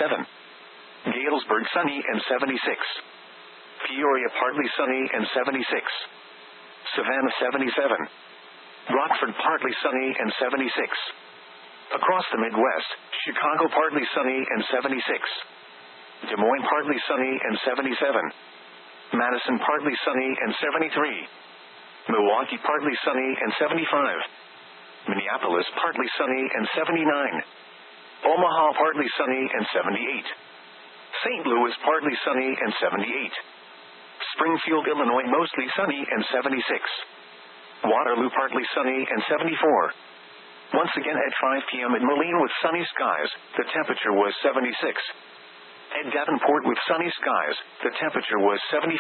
77. Galesburg sunny and 76. Peoria partly sunny and 76. Savannah 77. Rockford partly sunny and 76. Across the Midwest, Chicago partly sunny and 76. Des Moines partly sunny and 77. Madison partly sunny and 73. Milwaukee partly sunny and 75. Minneapolis partly sunny and 79. Omaha partly sunny and 78. St. Louis partly sunny and 78. Springfield, Illinois mostly sunny and 76. Waterloo partly sunny and 74. Once again at 5 p.m. in Moline with sunny skies, the temperature was 76. At Davenport with sunny skies, the temperature was 75.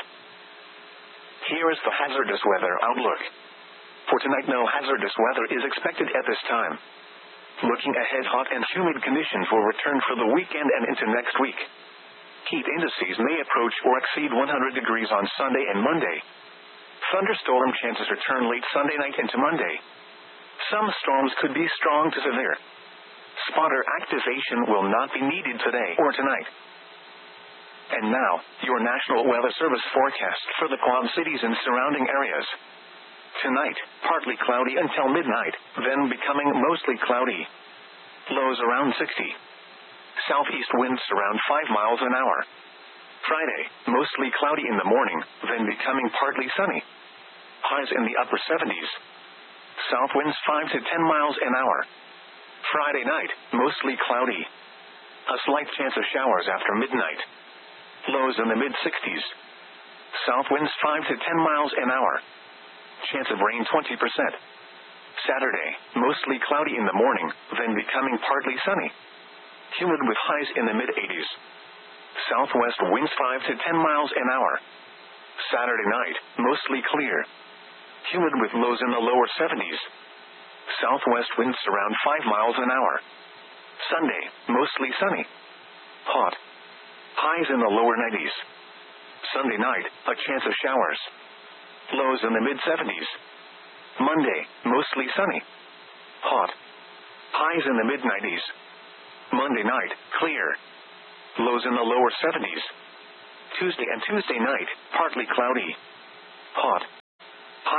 Here is the hazardous weather outlook. For tonight, no hazardous weather is expected at this time. Looking ahead, hot and humid conditions will return for the weekend and into next week. Heat indices may approach or exceed 100 degrees on Sunday and Monday. Thunderstorm chances return late Sunday night into Monday. Some storms could be strong to severe. Spotter activation will not be needed today or tonight. And now, your National Weather Service forecast for the Quad Cities and surrounding areas. Tonight, partly cloudy until midnight, then becoming mostly cloudy. Lows around 60. Southeast winds around 5 miles an hour. Friday, mostly cloudy in the morning, then becoming partly sunny. Highs in the upper 70s. South winds 5 to 10 miles an hour. Friday night, mostly cloudy. A slight chance of showers after midnight. Lows in the mid-60s. South winds 5 to 10 miles an hour. Chance of rain 20%. Saturday, mostly cloudy in the morning, then becoming partly sunny. Humid with highs in the mid-80s. Southwest winds 5 to 10 miles an hour. Saturday night, mostly clear. Humid with lows in the lower 70s. Southwest winds around 5 miles an hour. Sunday, mostly sunny. Hot. Highs in the lower 90s. Sunday night, a chance of showers. Lows in the mid-70s. Monday, mostly sunny. Hot. Highs in the mid-90s. Monday night, clear. Lows in the lower 70s. Tuesday and Tuesday night, partly cloudy. Hot.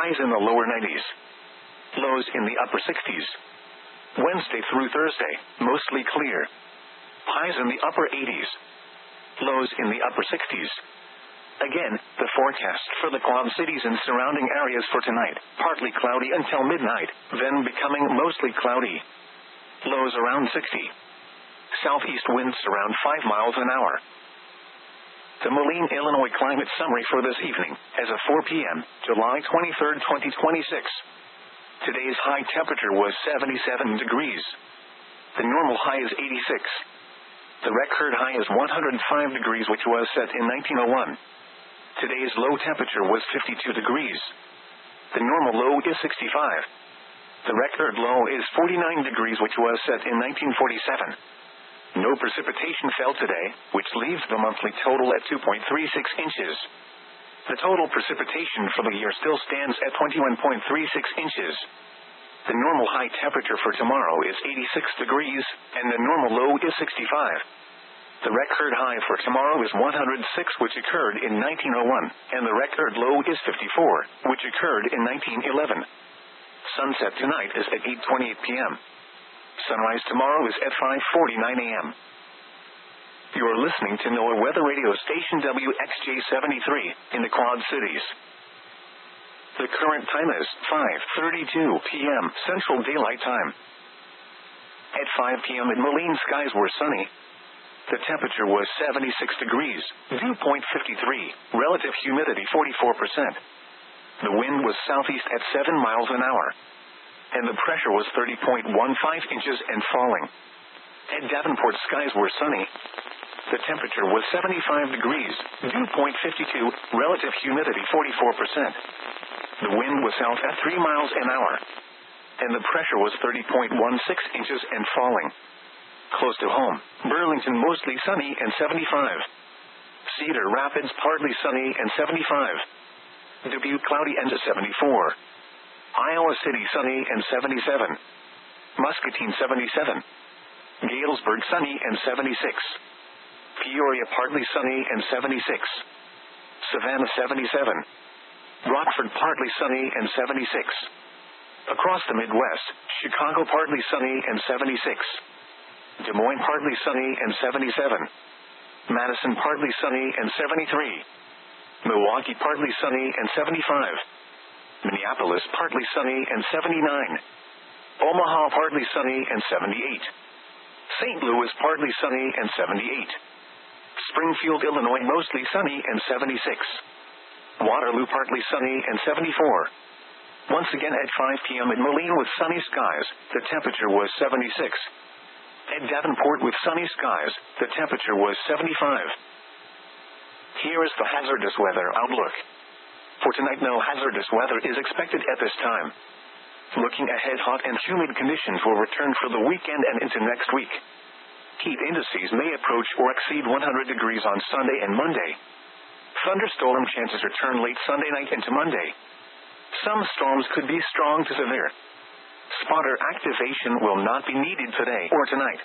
Highs in the lower 90s. Lows in the upper 60s. Wednesday through Thursday, mostly clear. Highs in the upper 80s. Lows in the upper 60s. Again, the forecast for the Quad Cities and surrounding areas for tonight, partly cloudy until midnight, then becoming mostly cloudy. Lows around 60. Southeast winds around 5 miles an hour. The Moline, Illinois climate summary for this evening, as of 4 p.m., July 23, 2026. Today's high temperature was 77 degrees. The normal high is 86. The record high is 105 degrees, which was set in 1901. Today's low temperature was 52 degrees. The normal low is 65. The record low is 49 degrees, which was set in 1947. No precipitation fell today, which leaves the monthly total at 2.36 inches. The total precipitation for the year still stands at 21.36 inches. The normal high temperature for tomorrow is 86 degrees, and the normal low is 65. The record high for tomorrow is 106, which occurred in 1901, and the record low is 54, which occurred in 1911. Sunset tonight is at 8:28 p.m. Sunrise tomorrow is at 5:49 a.m. You are listening to NOAA Weather Radio Station WXJ73 in the Quad Cities. The current time is 5:32 p.m. Central Daylight Time. At 5 p.m. in Moline, skies were sunny. The temperature was 76 degrees, dew point 53, relative humidity 44%. The wind was southeast at 7 miles an hour. And the pressure was 30.15 inches and falling. At Davenport, skies were sunny. The temperature was 75 degrees, dew point 52, relative humidity 44%. The wind was south at 3 miles an hour. And the pressure was 30.16 inches and falling. Close to home, Burlington mostly sunny and 75. Cedar Rapids partly sunny and 75. Dubuque cloudy and 74. Iowa City sunny and 77. Muscatine 77. Galesburg sunny and 76. Peoria partly sunny and 76. Savannah 77. Rockford partly sunny and 76. Across the Midwest, Chicago partly sunny and 76. Des Moines partly sunny and 77. Madison partly sunny and 73. Milwaukee partly sunny and 75. Minneapolis partly sunny and 79. Omaha partly sunny and 78. St. Louis partly sunny and 78. Springfield, Illinois mostly sunny and 76. Waterloo partly sunny and 74. Once again at 5 p.m. in Moline with sunny skies, the temperature was 76. At Davenport with sunny skies, the temperature was 75. Here is the hazardous weather outlook. For tonight, no hazardous weather is expected at this time. Looking ahead, hot and humid conditions will return for the weekend and into next week. Heat indices may approach or exceed 100 degrees on Sunday and Monday. Thunderstorm chances return late Sunday night into Monday. Some storms could be strong to severe. Spotter activation will not be needed today or tonight.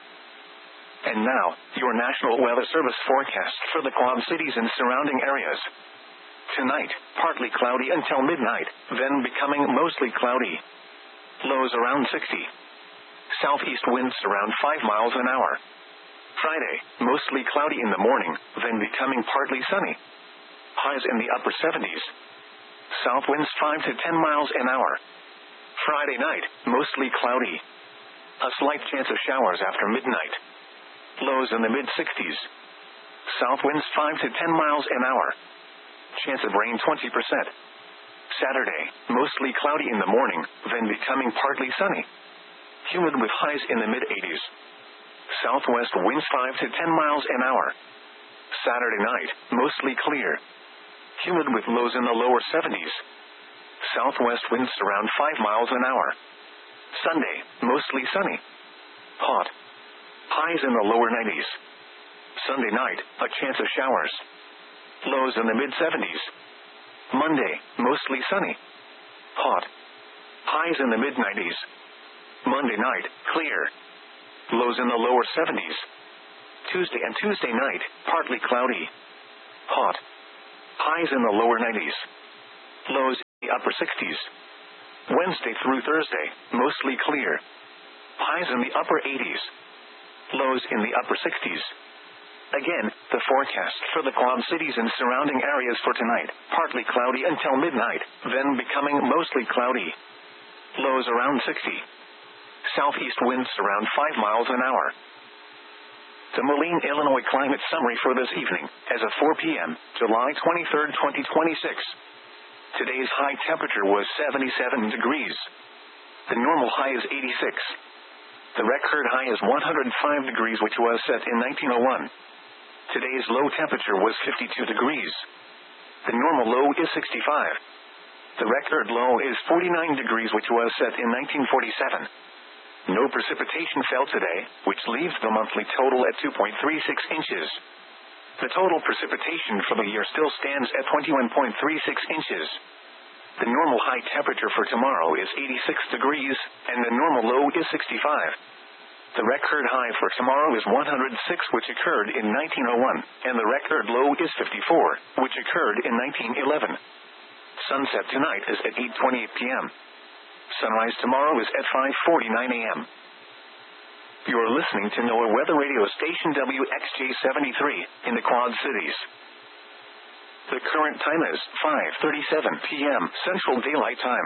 And now, your National Weather Service forecast for the Quad Cities and surrounding areas. Tonight, partly cloudy until midnight, then becoming mostly cloudy. Lows around 60. Southeast winds around 5 miles an hour. Friday, mostly cloudy in the morning, then becoming partly sunny. Highs in the upper 70s. South winds 5 to 10 miles an hour. Friday night, mostly cloudy. A slight chance of showers after midnight. Lows in the mid-60s. South winds 5 to 10 miles an hour. Chance of rain 20%. Saturday, mostly cloudy in the morning, then becoming partly sunny. Humid with highs in the mid-80s. Southwest winds 5 to 10 miles an hour. Saturday night, mostly clear. Humid with lows in the lower 70s. Southwest winds around 5 miles an hour. Sunday, mostly sunny. Hot. Highs in the lower 90s. Sunday night, a chance of showers. Lows in the mid-70s. Monday, mostly sunny. Hot. Highs in the mid-90s. Monday night, clear. Lows in the lower 70s. Tuesday and Tuesday night, partly cloudy. Hot. Highs in the lower 90s. Lows in the upper 60s. Wednesday through Thursday, mostly clear. Highs in the upper 80s. Lows in the upper 60s. Again, the forecast for the Quad Cities and surrounding areas for tonight, partly cloudy until midnight, then becoming mostly cloudy. Lows around 60. Southeast winds around 5 miles an hour. The Moline, Illinois climate summary for this evening, as of 4 p.m., July 23, 2026. Today's high temperature was 77 degrees. The normal high is 86. The record high is 105 degrees, which was set in 1901. Today's low temperature was 52 degrees. The normal low is 65. The record low is 49 degrees, which was set in 1947. No precipitation fell today, which leaves the monthly total at 2.36 inches. The total precipitation for the year still stands at 21.36 inches. The normal high temperature for tomorrow is 86 degrees, and the normal low is 65. The record high for tomorrow is 106, which occurred in 1901, and the record low is 54, which occurred in 1911. Sunset tonight is at 8:28 p.m. Sunrise tomorrow is at 5:49 a.m. You're listening to NOAA Weather Radio Station WXJ-73 in the Quad Cities. The current time is 5:37 p.m. Central Daylight Time.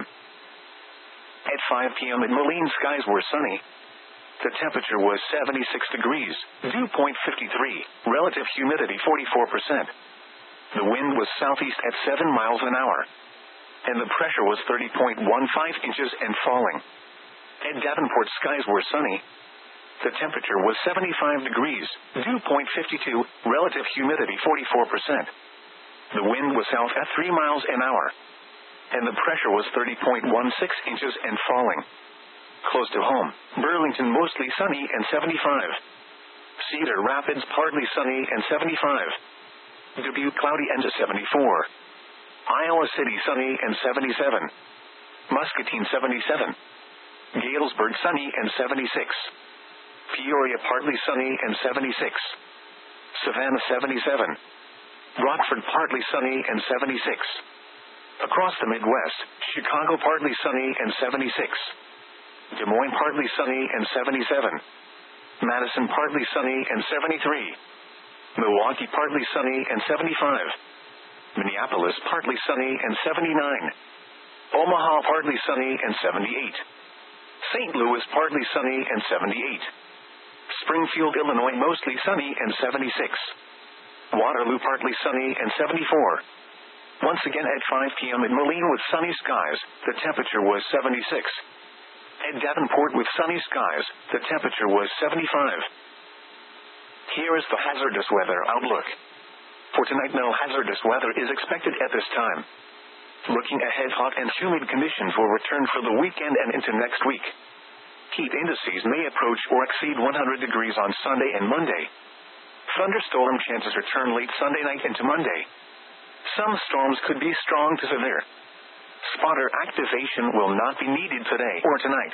At 5 p.m. in Moline, skies were sunny. The temperature was 76 degrees, dew point 53, relative humidity 44%. The wind was southeast at 7 miles an hour. And the pressure was 30.15 inches and falling. At Davenport, skies were sunny. The temperature was 75 degrees, dew point 52, relative humidity 44%. The wind was south at 3 miles an hour. And the pressure was 30.16 inches and falling. Close to home, Burlington mostly sunny and 75. Cedar Rapids partly sunny and 75. Dubuque cloudy and 74. Iowa City sunny and 77. Muscatine 77. Galesburg sunny and 76. Peoria partly sunny and 76. Savannah 77. Rockford partly sunny and 76. Across the Midwest, Chicago partly sunny and 76. Des Moines partly sunny and 77. Madison partly sunny and 73. Milwaukee partly sunny and 75. Minneapolis partly sunny and 79. Omaha partly sunny and 78. St. Louis partly sunny and 78. Springfield, Illinois mostly sunny and 76. Waterloo partly sunny and 74. Once again at 5 p.m. in Moline with sunny skies, the temperature was 76. At Davenport with sunny skies, the temperature was 75. Here is the hazardous weather outlook. For tonight, no hazardous weather is expected at this time. Looking ahead, hot and humid conditions will return for the weekend and into next week. Heat indices may approach or exceed 100 degrees on Sunday and Monday. Thunderstorm chances return late Sunday night into Monday. Some storms could be strong to severe. Spotter activation will not be needed today or tonight.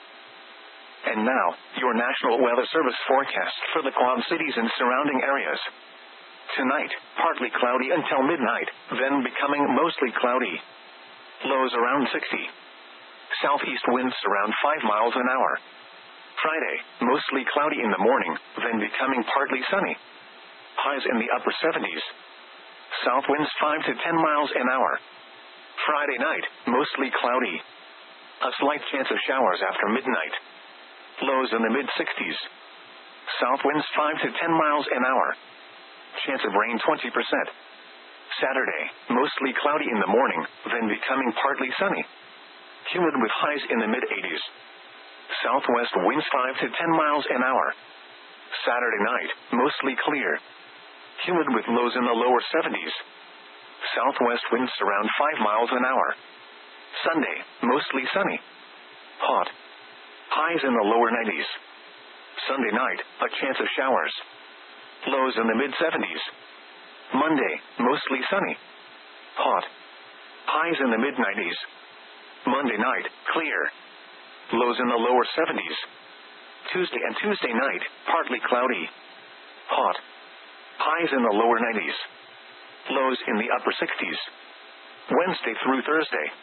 And now, your National Weather Service forecast for the Quad Cities and surrounding areas. Tonight, partly cloudy until midnight, then becoming mostly cloudy. Lows around 60. Southeast winds around 5 miles an hour. Friday, mostly cloudy in the morning, then becoming partly sunny. Highs in the upper 70s. South winds 5 to 10 miles an hour. Friday night, mostly cloudy. A slight chance of showers after midnight. Lows in the mid-60s. South winds 5 to 10 miles an hour. Chance of rain 20%. Saturday, mostly cloudy in the morning, then becoming partly sunny. Humid with highs in the mid-80s. Southwest winds 5 to 10 miles an hour. Saturday night, mostly clear. Humid with lows in the lower 70s. Southwest winds around 5 miles an hour. Sunday, mostly sunny. Hot. Highs in the lower 90s. Sunday night, a chance of showers. Lows in the mid-70s. Monday, mostly sunny. Hot. Highs in the mid-90s. Monday night, clear. Lows in the lower 70s. Tuesday and Tuesday night, partly cloudy. Hot. Highs in the lower 90s. Lows in the upper 60s. Wednesday through Thursday,